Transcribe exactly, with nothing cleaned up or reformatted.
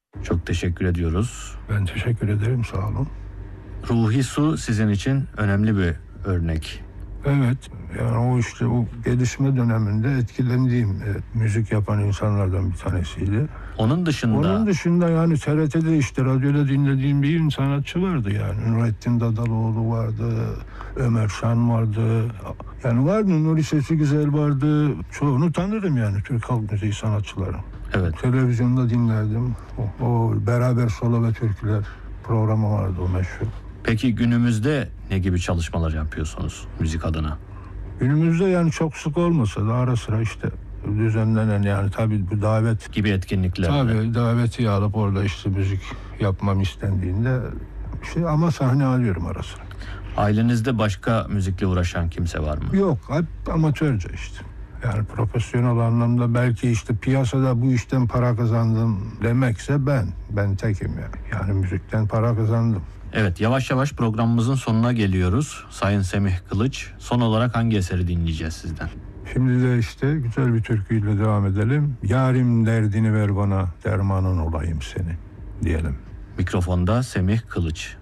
Çok teşekkür ediyoruz. Ben teşekkür ederim, sağ olun. Ruhi Su sizin için önemli bir örnek. Evet, yani o işte o gelişme döneminde etkilendiğim e, müzik yapan insanlardan bir tanesiydi. Onun dışında... Onun dışında yani T R T'de işte radyoda dinlediğim bir sanatçı vardı yani. Nurettin Dadaloğlu vardı, Ömer Şan vardı. Yani vardı, Nuri Sesi Güzel vardı. Çoğunu tanırım yani Türk halk müziği sanatçıları. Evet. Televizyonda dinlerdim. O, o Beraber Solo ve Türküler programı vardı, o meşhur. Peki günümüzde ne gibi çalışmalar yapıyorsunuz müzik adına? Günümüzde yani çok sık olmasa da ara sıra işte düzenlenen, yani tabii bu davet gibi etkinlikler. Tabii davetiye alıp orada işte müzik yapmam istendiğinde şey, ama sahne alıyorum ara sıra. Ailenizde başka müzikle uğraşan kimse var mı? Yok, hep amatörce işte. Yani profesyonel anlamda belki işte piyasada bu işten para kazandım demekse ben, ben tekim yani. Yani müzikten para kazandım. Evet, yavaş yavaş programımızın sonuna geliyoruz. Sayın Semih Kılıç, son olarak hangi eseri dinleyeceğiz sizden? Şimdi de işte güzel bir türküyle devam edelim. Yarim derdini ver bana, dermanın olayım seni diyelim. Mikrofonda Semih Kılıç.